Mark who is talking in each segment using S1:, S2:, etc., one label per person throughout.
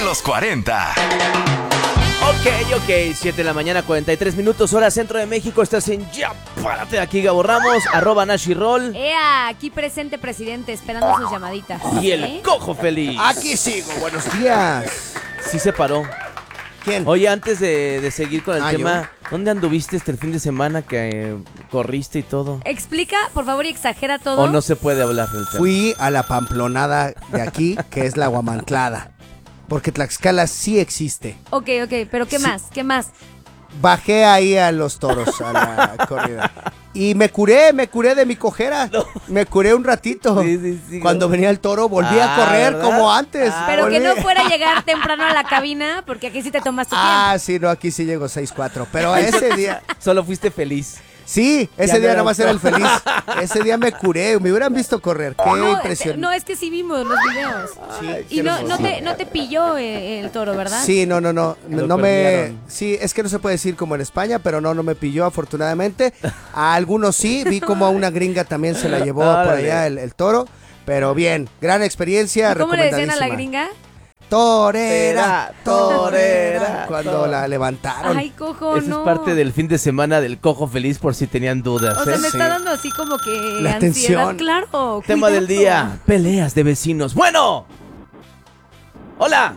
S1: los 40.
S2: Ok, 7 de la mañana, 43 minutos, hora centro de México. Estás en Ya Párate, aquí Gabo Ramos, @NashiRoll.
S3: Aquí presente, presidente, esperando sus llamaditas.
S2: Y el Cojo Feliz.
S4: Aquí sigo, buenos días.
S2: Sí se paró.
S4: ¿Quién?
S2: Oye, antes de seguir con el tema,
S4: ¿yo?
S2: ¿dónde anduviste el fin de semana que corriste y todo?
S3: Explica, por favor, y exagera todo.
S2: ¿O no se puede hablar del tema?
S4: Fui a la pamplonada de aquí, que es la Guamantlada. Porque Tlaxcala sí existe.
S3: Ok, pero ¿qué más? ¿Qué más?
S4: Bajé ahí a los toros, a la corrida. Y me curé de mi cojera. No. Me curé un ratito.
S2: Sí,
S4: Cuando venía el toro, volví a correr, ¿verdad? Como antes.
S3: Pero que no fuera a llegar temprano a la cabina, porque aquí sí te tomas tu tiempo.
S4: Sí, no, aquí sí llego 6:04. Pero ese día...
S2: Solo fuiste feliz.
S4: Sí, ese día nomás era el feliz. Ese día me curé, me hubieran visto correr. Qué impresión.
S3: No, es que sí vimos los videos.
S4: Sí,
S3: y no te pilló el toro, ¿verdad?
S4: Sí, no me...
S2: perdieron.
S4: Sí, es que no se puede decir como en España, pero no me pilló afortunadamente. A algunos sí, vi como a una gringa también se la llevó por allá el toro. Pero bien, gran experiencia,
S3: ¿Cómo le decían a la
S4: recomendadísima.
S3: gringa?
S4: Torera. Cuando la levantaron.
S3: Ay, Cojo,
S2: Esa
S3: no.
S2: es parte del fin de semana del Cojo Feliz, por si tenían dudas.
S3: O sea, me
S4: Sí.
S3: está dando así como que
S4: La
S3: ansiedad,
S4: tensión.
S3: claro.
S2: Tema del
S3: cuidado.
S2: día, peleas de vecinos. Bueno. Hola.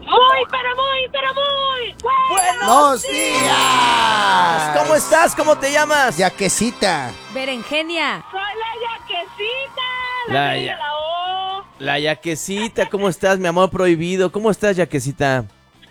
S3: Muy.
S4: ¡Buenos días!
S2: ¿Cómo estás? ¿Cómo te llamas?
S4: Yaquecita.
S3: Berenjenia.
S5: Soy la Yaquecita,
S2: La
S5: de
S2: ya-
S5: la O.
S2: La Yaquecita, ¿cómo estás, mi amor prohibido? ¿Cómo estás, Yaquecita?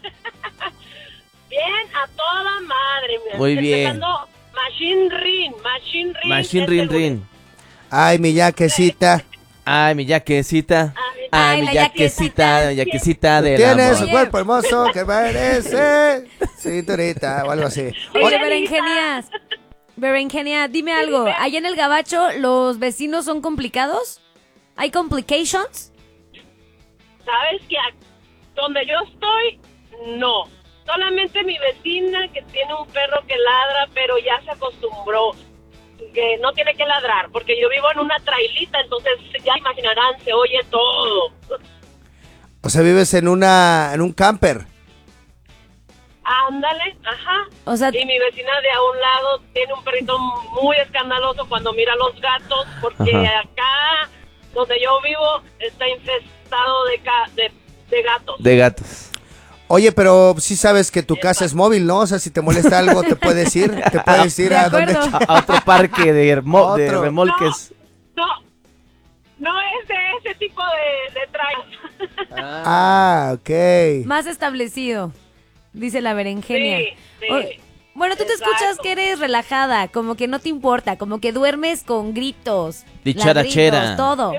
S5: Bien, a toda madre.
S2: Muy bien.
S5: Empezando Machine Rin.
S2: Machine Rin Rin.
S4: Ay, mi yaquecita.
S2: Ay, mi Yaquecita. Ay, mi
S3: la
S2: Yaquecita, Yaquecita del
S4: Tiene
S2: amor.
S4: su cuerpo hermoso que merece cinturita o algo así.
S3: Oye, Berenjenia, dime algo. Allá en el Gabacho, ¿los vecinos son complicados? ¿Hay complications?
S5: ¿Sabes que donde yo estoy, no? Solamente mi vecina que tiene un perro que ladra, pero ya se acostumbró. Que no tiene que ladrar, porque yo vivo en una trailita, entonces ya imaginarán, se oye todo.
S4: O sea, vives en un camper.
S5: Ándale, ajá.
S3: O sea,
S5: Y mi vecina de a un lado tiene un perrito muy escandaloso cuando mira a los gatos, porque
S2: Ajá.
S5: acá donde yo vivo está infestado de gatos.
S2: De gatos.
S4: Oye, pero sí sabes que tu casa es móvil, ¿no? O sea, si te molesta algo, te puedes ir. Te puedes ir
S3: De
S4: a donde...
S3: acuerdo.
S2: A otro parque de
S4: Otro.
S2: remolques.
S5: No es de ese tipo de trailer.
S4: Ah, ok.
S3: más establecido, dice la Berenjenia.
S5: Sí.
S3: Bueno, tú te
S5: Exacto.
S3: escuchas que eres relajada, como que no te importa, como que duermes con gritos,
S2: Dicharachera.
S3: ladridos, todo.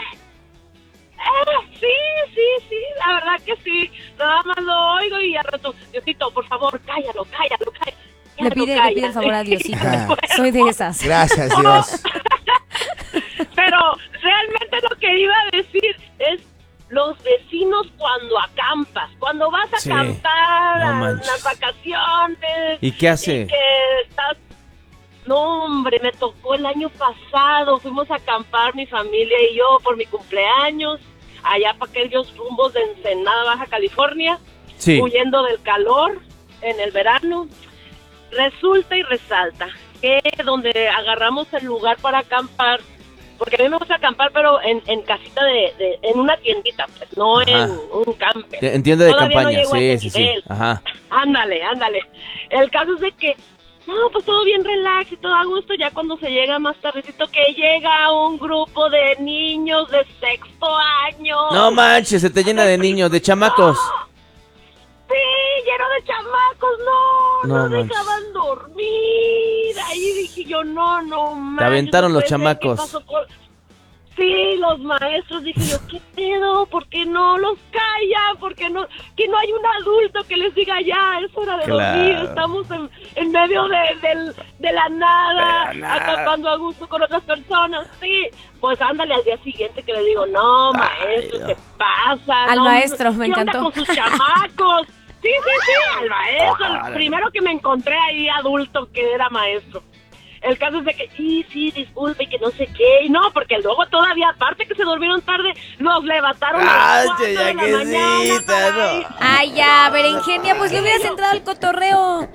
S5: Sí, la verdad que sí. Nada más lo oigo y al rato, Diosito, por favor, cállalo.
S3: Le pide el favor a Diosito. Soy de esas.
S4: Gracias, Dios.
S5: Pero realmente lo que iba a decir es los vecinos cuando acampas, cuando vas a
S2: Sí,
S5: acampar
S2: no
S5: a
S2: manches.
S5: las vacaciones.
S2: ¿Y qué hace?
S5: Y que estás... No, hombre, me tocó el año pasado, fuimos a acampar mi familia y yo por mi cumpleaños, allá para aquellos rumbos de Ensenada, Baja California,
S2: Sí.
S5: huyendo del calor en el verano. Resulta y resalta que donde agarramos el lugar para acampar, porque a mí me gusta acampar, pero en casita en una tiendita, pues, no
S2: Ajá.
S5: en un camper.
S2: Entiendo de
S5: Todavía no
S2: campaña,
S5: llego a
S2: sí,
S5: ese
S2: sí.
S5: nivel.
S2: Ajá.
S5: Ándale. El caso es de que, no, pues todo bien relax y todo a gusto, ya cuando se llega más tardecito, que llega un grupo de niños de sexto año.
S2: No manches, se te llena de niños, de chamacos.
S5: Sí, lleno de chamacos, no
S2: manches.
S5: dejaban dormir. Ahí dije yo, no manches.
S2: Te aventaron
S5: no
S2: los
S5: puede ser,
S2: chamacos.
S5: ¿qué pasó con...? Sí, los maestros, dije yo, ¿qué pedo? ¿Por qué no los callan? ¿Por qué no? Que no hay un adulto que les diga ya, es hora de dormir,
S2: Claro.
S5: estamos en medio de la nada, acampando a gusto con otras personas, sí. Pues ándale al día siguiente que le digo, no, maestro,
S2: no.
S5: ¿qué pasa?
S3: Al
S5: No,
S3: maestro, me
S5: ¿qué onda
S3: encantó.
S5: con sus chamacos? Sí, al maestro, el primero que me encontré ahí adulto que era maestro. El caso es de que, sí, disculpe, que no sé qué. Y no, porque luego todavía, aparte que se durmieron tarde, nos levantaron a las 4 de la mañana para ir.
S3: Ay, ya, Berenjenia, pues le hubieras entrado al cotorreo.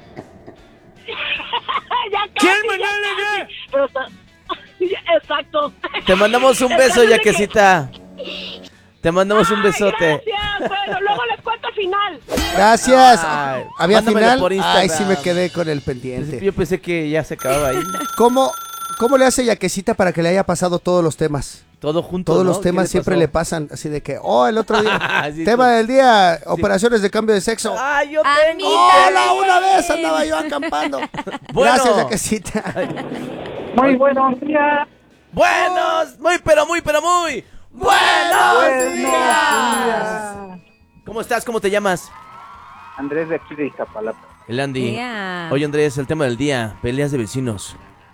S5: Ya casi. Pero está... Exacto.
S2: Te mandamos un beso, Yaquecita. Te mandamos un besote.
S5: Gracias, bueno, luego les cuento el final.
S4: Gracias.
S2: Ay,
S4: ¿Había
S2: mándamelo
S4: final?
S2: por Instagram.
S4: Ay, sí me quedé con el pendiente.
S2: Yo pensé que ya se acababa ahí.
S4: ¿Cómo le hace Yaquecita para que le haya pasado todos los temas?
S2: Todo junto,
S4: Todos
S2: ¿no?
S4: los temas
S2: ¿Qué
S4: siempre
S2: pasó?
S4: le pasan, así de que, el otro día,
S2: Sí,
S4: tema del día, operaciones de cambio de sexo.
S2: ¡Ay, yo
S3: A
S2: tengo!
S3: mí
S4: ¡Hola! Una vez andaba yo acampando.
S2: Bueno.
S4: Gracias, Yaquecita.
S1: Muy buenos días.
S2: ¡Buenos! Muy, pero muy, pero muy. ¡Buenos días! ¿Cómo estás? ¿Cómo te llamas?
S1: Andrés de aquí de Iztapalapa.
S2: El Andy.
S3: Yeah.
S2: Oye, Andrés, el tema del día, peleas de vecinos.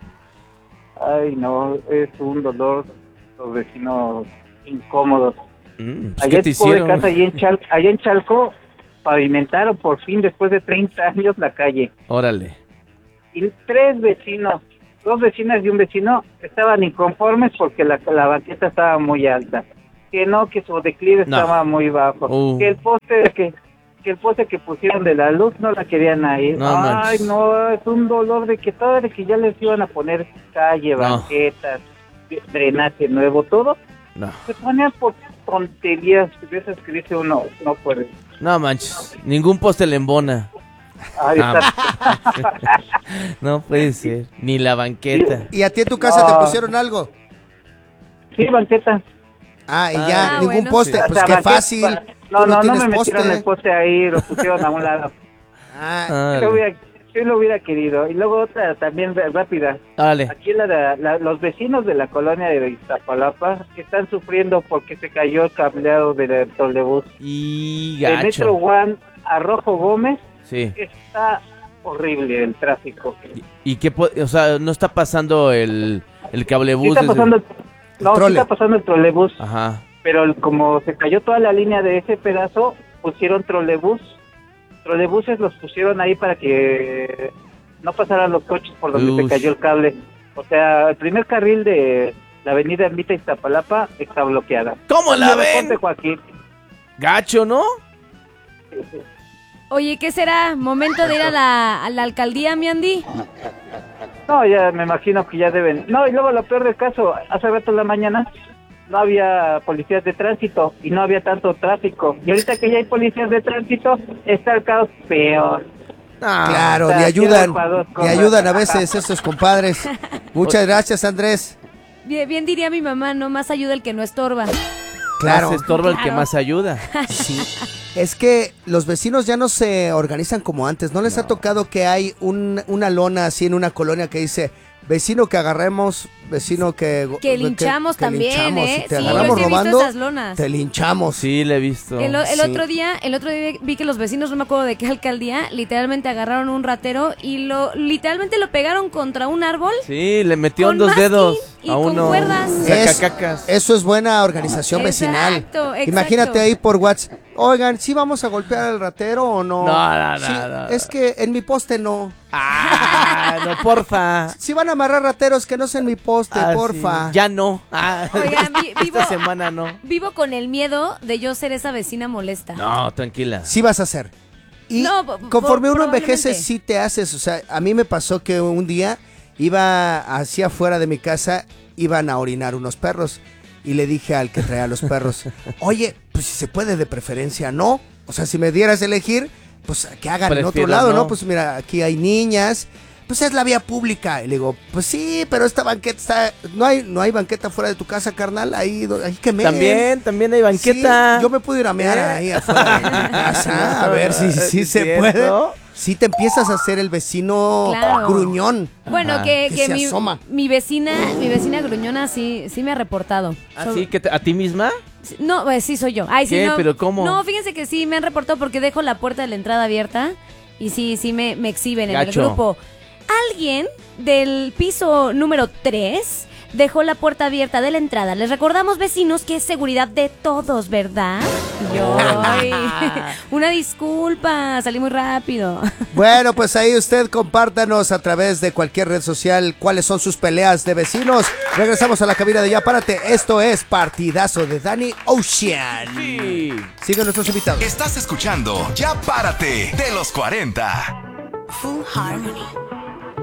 S1: Ay, no, es un dolor, los vecinos incómodos.
S2: Pues,
S1: Allá
S2: ¿qué te
S1: en pobre
S2: hicieron?
S1: casa, allá en Chalco, pavimentaron por fin, después de 30 años, la calle.
S2: Órale.
S1: Y 3 vecinos, 2 vecinas y un vecino, estaban inconformes porque la banqueta estaba muy alta. Que no, que su declive
S2: No.
S1: estaba muy bajo. Que el poste que pusieron de la luz no la querían ahí.
S2: No
S1: Ay,
S2: manches.
S1: no, es un dolor de que todo de que ya les iban a poner calle,
S2: No.
S1: banquetas, drenaje nuevo, todo.
S2: No.
S1: Se ponían por tonterías de esas que dice uno, no puede.
S2: No manches. Ningún poste le embona.
S1: Ay,
S2: Ah,
S1: está-
S2: No puede ser. Ni la banqueta.
S4: ¿Y a ti en tu casa te
S1: No.
S4: pusieron algo?
S1: Sí, banqueta.
S4: Y ya,
S3: Ah,
S4: ningún
S3: bueno.
S4: poste.
S1: O
S4: Pues
S1: sea,
S4: qué
S1: banqueta-
S4: fácil.
S1: No,
S4: Tú
S1: no
S4: tienes
S1: me metieron el poste ahí, lo pusieron a un lado.
S4: Ah,
S1: Sí lo hubiera querido. Y luego otra también rápida.
S2: Órale.
S1: Aquí los vecinos de la colonia de Iztapalapa están sufriendo porque se cayó el cableado del trolebús.
S2: Y
S1: De Metro
S2: gacho.
S1: One a Rojo Gómez
S2: Sí.
S1: está horrible el tráfico.
S2: ¿Y qué? O sea, no está pasando el
S1: Sí
S2: cablebús.
S1: está pasando sí
S4: trole.
S1: está pasando el trolebús,
S2: Ajá.
S1: pero como se cayó toda la línea de ese pedazo, pusieron trolebuses los pusieron ahí para que no pasaran los coches por donde
S2: Uy.
S1: se cayó el cable. O sea, el primer carril de la avenida Ermita Iztapalapa está bloqueada.
S2: ¿Cómo la ven?
S1: Ponte, Joaquín.
S2: Gacho, ¿no?
S3: Oye, ¿qué será? ¿Momento de ir a la alcaldía, mi Andy?
S1: No, ya me imagino que ya deben. No, y luego lo peor del caso, hace rato en la mañana no había policías de tránsito y no había tanto tráfico. Y ahorita que ya hay policías de tránsito, está el caos peor.
S4: claro,
S1: o sea,
S4: le ayudan.
S1: quiero para dos
S4: Le
S1: cosas.
S4: ayudan a veces estos compadres. Muchas gracias, Andrés.
S3: Bien diría mi mamá, no más ayuda el que no estorba.
S4: Claro.
S2: Más estorba el que
S3: Claro.
S2: más ayuda.
S4: Sí. Es que los vecinos ya no se organizan como antes. ¿No les ha tocado que hay una lona así en una colonia que dice vecino que agarremos, vecino que
S3: linchamos también,
S4: linchamos?
S3: ¿eh?
S4: Si te
S3: Sí,
S4: agarramos
S3: yo sí he visto
S4: robando,
S3: esas lonas.
S4: te linchamos.
S2: Sí, le he visto.
S3: El
S4: Sí.
S3: otro día vi que los vecinos, no me acuerdo de qué alcaldía, literalmente agarraron un ratero y literalmente lo pegaron contra un árbol.
S2: Sí, le metió
S3: Con
S2: dos
S3: masking
S2: dedos
S3: y
S2: a
S3: con
S2: uno.
S3: cuerdas.
S2: Sacacacas.
S4: Eso es buena organización vecinal.
S3: Exacto.
S4: Imagínate ahí por WhatsApp. Oigan, ¿sí vamos a golpear al ratero o no?
S2: No.
S4: Sí, es que en mi poste no.
S2: No, porfa.
S4: Si van a amarrar rateros, que no sea en mi poste,
S2: Ah,
S4: porfa.
S2: sí. Ya no.
S3: Oigan, vivo,
S2: Esta semana no.
S3: vivo con el miedo de yo ser esa vecina molesta.
S2: No, tranquila.
S4: Sí vas a hacer. Y
S3: No,
S4: conforme uno envejece,
S3: probablemente.
S4: sí te haces. O sea, a mí me pasó que un día iba hacia afuera de mi casa, iban a orinar unos perros. Y le dije al que traía los perros, oye, pues si se puede de preferencia, ¿no? O sea, si me dieras a elegir, pues que hagan en otro
S2: Prefiero
S4: lado, ¿no?
S2: no.
S4: Pues mira, aquí hay niñas, pues es la vía pública. Y le digo, pues sí, pero esta banqueta está... No hay banqueta fuera de tu casa, carnal, ahí que me...
S2: También hay banqueta.
S4: Sí, yo me puedo ir a mear ahí afuera de mi casa, a ver si se
S2: ¿Cierto?
S4: puede. Sí te empiezas a hacer el vecino
S3: Claro.
S4: gruñón.
S3: Bueno,
S2: Ajá.
S3: que
S4: Que se
S3: mi,
S4: asoma.
S3: mi vecina gruñona sí me ha reportado.
S2: ¿Ah,
S3: Sobre-
S2: sí? ¿A ti misma?
S3: No, pues sí soy yo. Ay, sí,
S2: ¿Qué?
S3: no.
S2: ¿Pero cómo?
S3: No, fíjense que sí me han reportado porque dejo la puerta de la entrada abierta y sí me exhiben en
S2: Gacho.
S3: el grupo. Alguien del piso número 3 dejó la puerta abierta de la entrada. Les recordamos, vecinos, que es seguridad de todos, ¿verdad? Una disculpa, salí muy rápido.
S4: Bueno, pues ahí usted compártanos a través de cualquier red social cuáles son sus peleas de vecinos. Regresamos a la cabina de Ya Párate. Esto es Partidazo de Danny Ocean.
S2: Sí.
S4: Siguen nuestros invitados.
S6: Estás escuchando Ya Párate de los 40.
S7: Full Harmony.